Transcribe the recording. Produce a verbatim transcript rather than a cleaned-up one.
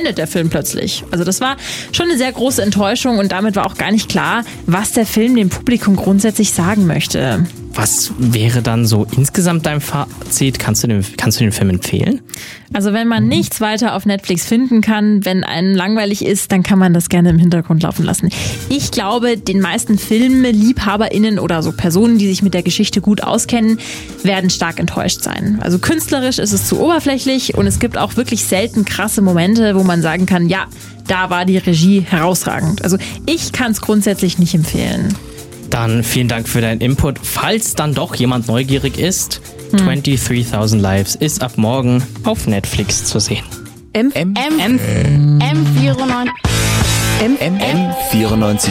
endet der Film plötzlich. Also das war schon eine sehr große Enttäuschung und damit war auch gar nicht klar, was der Film dem Publikum grundsätzlich sagen möchte. Was wäre dann so insgesamt dein Fazit? Kannst du den, kannst du den Film empfehlen? Also wenn man nichts weiter auf Netflix finden kann, wenn einem langweilig ist, dann kann man das gerne im Hintergrund laufen lassen. Ich glaube, den meisten FilmliebhaberInnen oder so Personen, die sich mit der Geschichte gut auskennen, werden stark enttäuscht sein. Also künstlerisch ist es zu oberflächlich und es gibt auch wirklich selten krasse Momente, wo man sagen kann, ja, da war die Regie herausragend. Also ich kann es grundsätzlich nicht empfehlen. Dann vielen Dank für deinen Input. Falls dann doch jemand neugierig ist, hm. twenty-three-thousand Lives ist ab morgen auf Netflix zu sehen. M M M M vierundneunzig